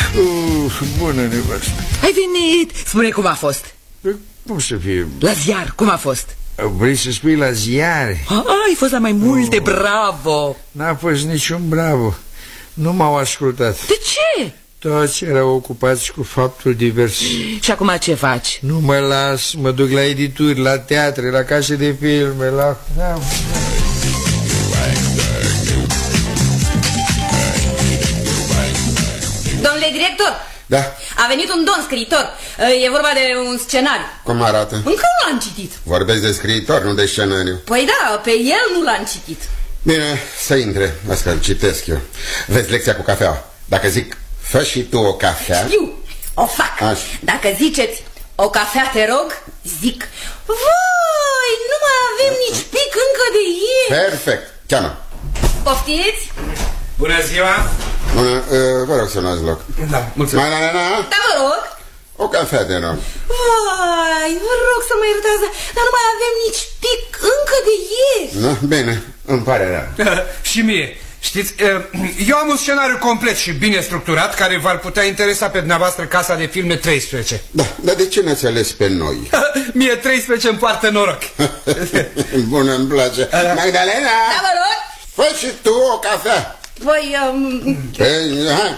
Bună, nevastă. Ai venit! Spune cum a fost. Cum să fie? La ziar, cum a fost? Vrei să spui la ziare? Ai fost la mai multe, bravo. N-a fost niciun bravo. Nu m-au ascultat. De ce? Toți erau ocupați cu faptul divers. Și acum ce faci? Nu mă las, mă duc la edituri, la teatre, la case de filme, la... Domnule director, da. A venit un domn scriitor. E vorba de un scenariu. Cum arată? Încă nu l-am citit. Vorbesc de scriitor, nu de scenariu. Păi da, pe el nu l-am citit. Bine, să intre, asta îl citesc eu. Vezi lecția cu cafea. Dacă zic, fă și tu o cafea. Știu, o fac. Așa. Dacă ziceți, o cafea te rog, zic, vai, nu mai avem nici pic încă de ieri. Perfect, cheamă. Poftiți? Bună ziua. Bună, vă rog să luați loc. Da, mulțumesc. Da, vă rog. O cafea te rog. Vai, vă rog să mă iertați, dar nu mai avem nici pic încă de ieri. Nu? Bine, îmi pare rău. Și mie. Știți, eu am un scenariu complet și bine structurat care v-ar putea interesa pe dumneavoastră Casa de Filme 13. Da, dar de ce ne-ați ales pe noi? Mie 13 îmi poartă noroc. Bună, îmi place. Magdalena! Da, vă rog. Fă și tu o cafea. Voi, Hai.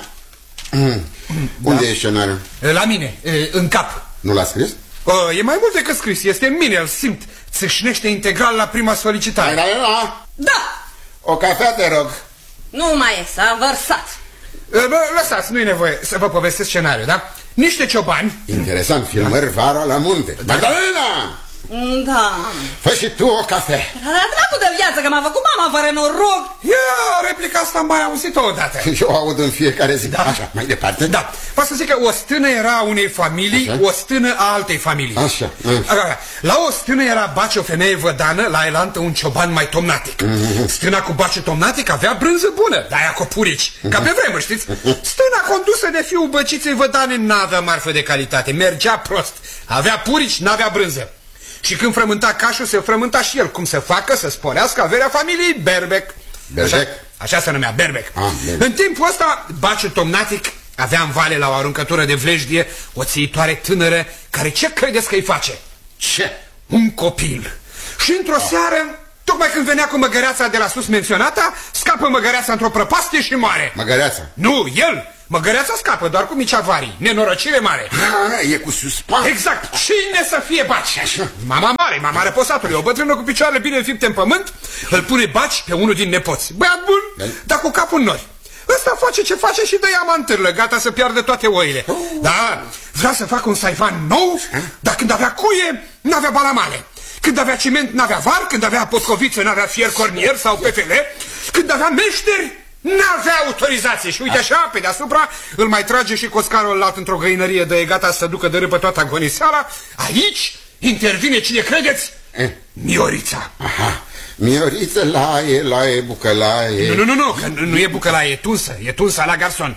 Unde e scenariul? La mine, în cap. Nu l-a scris? E mai mult decât scris, este în mine, îl simt. Țâșnește integral la prima solicitare. Magdalena! da, O cafea te rog. nu mai e, s-a vărsat. Lăsați, nu-i nevoie să vă povestesc scenariul, da? Niște ciobani. Interesant, filmări vara la munte. Magdalena! Da. Fă și tu o cafea. Dar dracu de viață că m-a făcut mama fără noroc. Replica asta am mai auzit-o odată. Eu aud în fiecare zi. Da. Așa, mai departe. Da, poate să zic că o stână era a unei familii, așa? O stână a altei familii. Așa. La o stână era baci o femeie vădană, la elantă un cioban mai tomnatic. Stâna cu baciu tomnatic avea brânză bună, de-aia cu purici, ca pe vremuri, știți? Stâna condusă de fiul băciței vădane n-avea marfă de calitate, mergea prost, avea purici, n-avea brânză. Și când frământa cașul, se frământa și el. Cum să facă să sporească averea familiei Berbec. Așa se numea, Berbec. În timpul ăsta, baciul tomnatic avea în vale la o aruncătură de vlejdie o țiitoare tânără care ce credeți că îi face? Ce? Un copil. Și într-o seară, tocmai când venea cu măgăreața de la sus menționata, scapă măgăreața într-o prăpastie și moare. Măgăreața? Nu, el! Măgăreața scapă, doar cu mici avarii. Nenorocire mare. E cu suspans. Exact. Cine să fie baci? Mama mare, mama răposatului, o bătrână cu picioarele bine înfipte în pământ, îl pune baci pe unul din nepoți. Băiat bun, dar cu capul în nori. Ăsta face ce face și dă-i amantârlă, gata să piardă toate oile. Da, vrea să facă un saivan nou, dar când avea cuie, n-avea balamale. Când avea ciment, n-avea var, când avea potcoviță, n-avea fier cornier sau PFL, când avea meșteri, n-avea autorizație. Și uite așa, pe deasupra, îl mai trage și coscarul ălalt într-o găinărie de e gata să ducă de râpă toată agoniseala. Aici intervine, cine credeți? Miorița. Aha. Mioriță, laie, bucălaie. Nu, că nu e bucălaie, e tunsă la garson.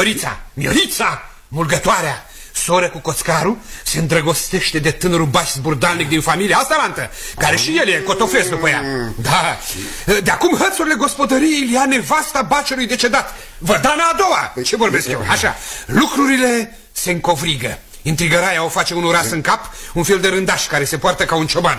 Miorița, mulgătoarea, soră cu coscarul, se îndrăgostește de tânărul baș zburdalnic din familia asta lantă, care și el e cotofles după ea. Da. De acum hățurile gospodăriei ia nevasta baciului decedat, vădana a doua. Ce vorbesc eu? Așa, lucrurile se încovrigă. Intrigăraia o face unul ras în cap, un fel de rândaș care se poartă ca un cioban.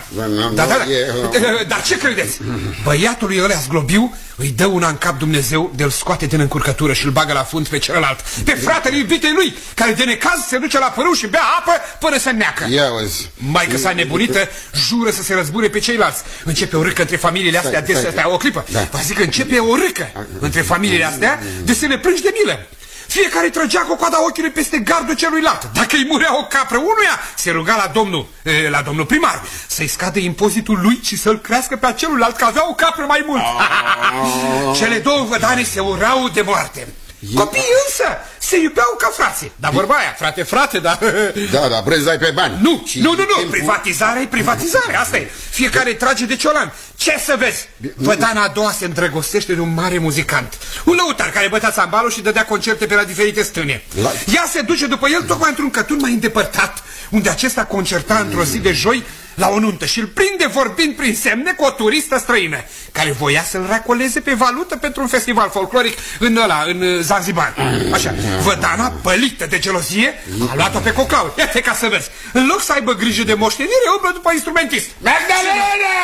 Dar ce credeți? Băiatului ăla zglobiu îi dă una în cap Dumnezeu, de-l scoate din încurcătură și îl bagă la fund pe celălalt. Pe fratele iubitei lui, care de necaz se duce la părâu și bea apă până se neacă. Maică sa nebunită jură să se răzbure pe ceilalți. Începe o râcă între familiile astea de o clipă. Vă zic că începe o râcă între familiile astea de să le plângi de milă. Fiecare trăgea cu coada ochiului peste gardul celuilalt. Dacă îi murea o capră unuia, se ruga la domnul primar să-i scadă impozitul lui și să-l crească pe celuilalt, că avea o capră mai mult. Cele două vădane se urau de moarte. Copiii însă se iubeau ca frații. Dar vorba aia, frate, dar... Da, preț dai pe bani. Nu, privatizarea e privatizare, asta e. Fiecare trage de ciolan. Ce să vezi? Vădana a doua se îndrăgostește de un mare muzicant, un lăutar care bătea țambalul și dădea concerte pe la diferite stâne. Ea se duce după el tocmai într-un cătun mai îndepărtat, unde acesta concerta într-o zi de joi la o nuntă și îl prinde vorbind prin semne cu o turistă străină care voia să-l racoleze pe valută pentru un festival folcloric în Zanzibar. Așa, Vădana, pălită de gelozie, a luat-o pe coclauri. Iată ca să vezi, în loc să aibă grijă de moștenire, umblă după instrumentist. Magdalena!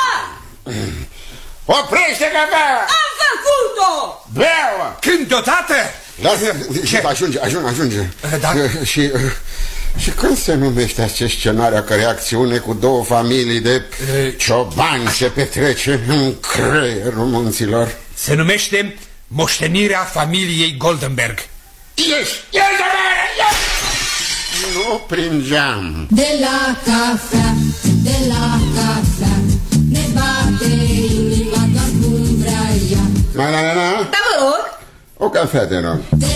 Oprește cafea! Am făcut-o! Beau! Când deodată... Ajunge. Da? Și când se numește acest scenariu care acțiune cu două familii de ciobani se petrece în creierul munților? Se numește Moștenirea familiei Goldenberg. Ieși! Nu prin geam. De la cafea, ne bate inima doar cum vrea ea. Magdalena? Da, vă rog. O cafea, te rog.